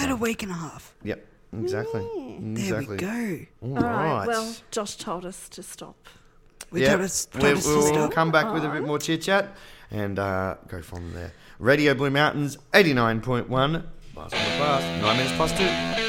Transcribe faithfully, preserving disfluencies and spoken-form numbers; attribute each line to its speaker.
Speaker 1: about a week and a half.
Speaker 2: Yep, exactly.
Speaker 1: Mm, there
Speaker 2: exactly.
Speaker 1: we go.
Speaker 2: All
Speaker 3: All right.
Speaker 2: right.
Speaker 3: Well, Josh told us to stop.
Speaker 1: We
Speaker 2: Yep.
Speaker 1: told us, told
Speaker 2: we,
Speaker 1: us to
Speaker 2: we'll
Speaker 1: stop.
Speaker 2: come back with a bit more chit chat and uh, go from there. Radio Blue Mountains eighty-nine point one. Blast from the past. Nine minutes past two.